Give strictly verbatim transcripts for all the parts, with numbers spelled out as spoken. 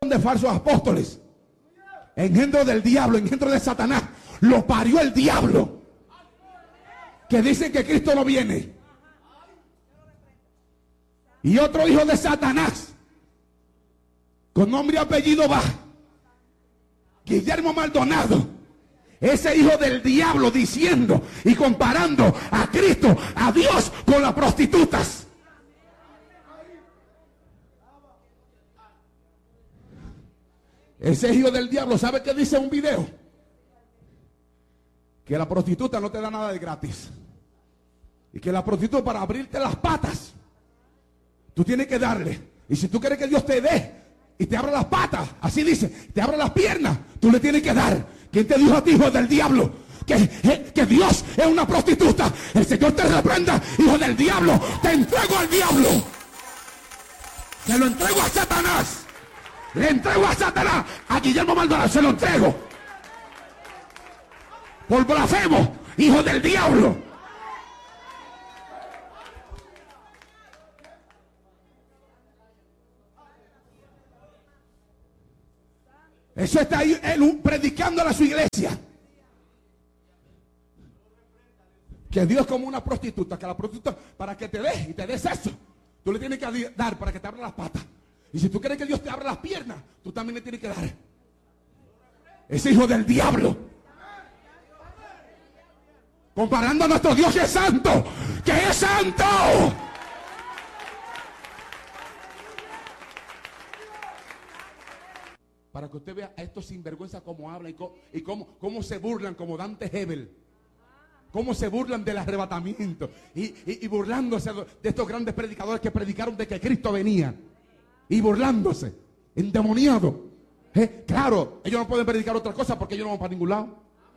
de falsos apóstoles, engendro del diablo, engendro de Satanás, lo parió el diablo, que dicen que Cristo no viene. Y otro hijo de Satanás, con nombre y apellido va, Guillermo Maldonado, ese hijo del diablo, diciendo y comparando a Cristo, a Dios, con las prostitutas. Ese hijo del diablo, ¿sabe qué dice un video? Que la prostituta no te da nada de gratis. Y que la prostituta, para abrirte las patas, tú tienes que darle. Y si tú quieres que Dios te dé y te abra las patas, así dice, te abra las piernas, tú le tienes que dar. ¿Quién te dijo a ti, hijo del diablo, que, que Dios es una prostituta? El Señor te reprenda, hijo del diablo. Te entrego al diablo. Te lo entrego a Satanás. Le entrego a Satanás, a Guillermo Maldonado, se lo entrego. Por blasfemo, hijo del diablo. Eso está ahí él, predicándole a su iglesia. Que Dios es como una prostituta, que la prostituta, para que te dé y te des eso, tú le tienes que dar para que te abra las patas. Y si tú quieres que Dios te abra las piernas, tú también le tienes que dar. Ese hijo del diablo, comparando a nuestro Dios que es santo, que es santo. Para que usted vea a estos sinvergüenzas cómo hablan y cómo, y cómo, cómo se burlan, como Dante Hebel. Cómo se burlan del arrebatamiento. Y, y, y burlándose de estos grandes predicadores que predicaron de que Cristo venía. Y burlándose, endemoniado. ¿Eh? Claro, ellos no pueden predicar otra cosa porque ellos no van para ningún lado.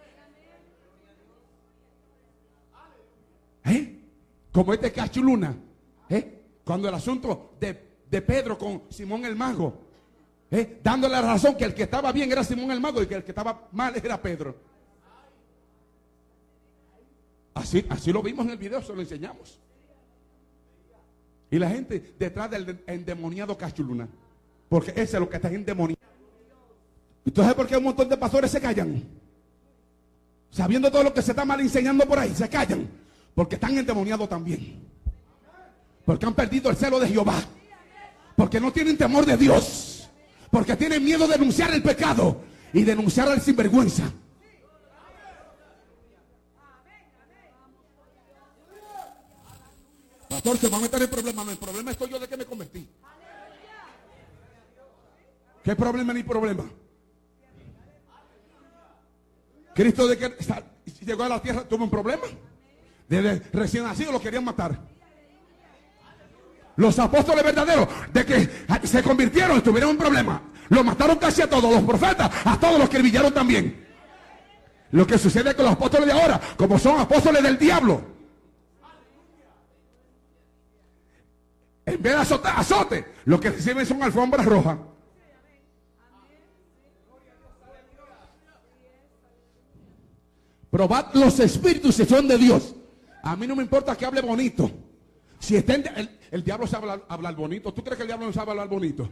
¿Eh? Como este Cachuluna. ¿Eh? Cuando el asunto de, de Pedro con Simón el Mago. ¿Eh? Dándole la razón que el que estaba bien era Simón el Mago y que el que estaba mal era Pedro. Así, así lo vimos en el video, se lo enseñamos. Y la gente detrás del endemoniado Cachuluna. Porque ese es lo que está endemoniado. Entonces, ¿por qué un montón de pastores se callan? Sabiendo todo lo que se está mal enseñando por ahí, se callan. Porque están endemoniados también. Porque han perdido el celo de Jehová. Porque no tienen temor de Dios. Porque tienen miedo de denunciar el pecado y denunciar al sinvergüenza. Pastor, se va a meter en problema. No, el problema estoy yo de que me convertí. ¿Qué problema ni problema? Cristo de que llegó a la tierra tuvo un problema. Desde recién nacido lo querían matar. Los apóstoles verdaderos de que se convirtieron tuvieron un problema. Lo mataron casi a todos, los profetas, a todos los que brillaron también. Lo que sucede con los apóstoles de ahora, como son apóstoles del diablo, en vez de azote, azote, lo que reciben son alfombras rojas. Probad los espíritus si son de Dios. A mí no me importa que hable bonito. Si está en, el, el diablo sabe hablar, hablar bonito. ¿Tú crees que el diablo no sabe hablar bonito?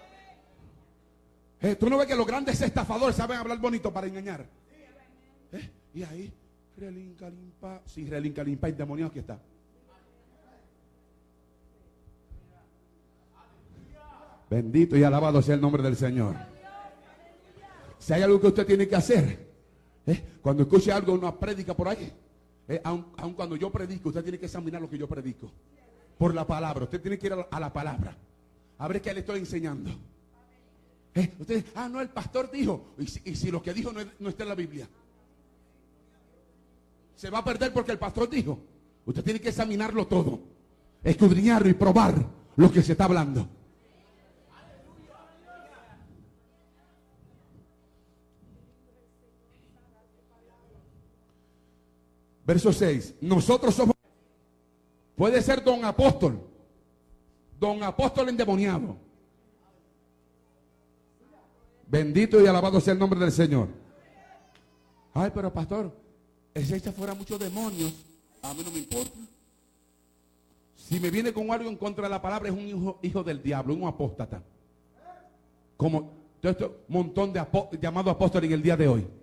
¿Eh? ¿Tú no ves que los grandes estafadores saben hablar bonito para engañar? ¿Eh? Y ahí, relinca, limpa. Sí, relinca, limpa, el demonio aquí está. Bendito y alabado sea el nombre del Señor. Si hay algo que usted tiene que hacer, ¿eh? Cuando escuche algo, una prédica por ahí, ¿eh? aun, aun cuando yo predico, usted tiene que examinar lo que yo predico. Por la palabra, usted tiene que ir a la, a la palabra. A ver qué le estoy enseñando. ¿Eh? Usted, ah, no, el pastor dijo. Y si, y si lo que dijo no, es, no está en la Biblia, se va a perder porque el pastor dijo. Usted tiene que examinarlo todo, escudriñarlo y probar lo que se está hablando. Verso seis. Nosotros somos. Puede ser don apóstol. Don apóstol endemoniado. Bendito y alabado sea el nombre del Señor. Ay, pero pastor, ese echa fuera muchos demonios. A mí no me importa. Si me viene con algo en contra de la palabra, es un hijo, hijo del diablo, un apóstata. Como todo este montón de apó- llamados apóstoles en el día de hoy.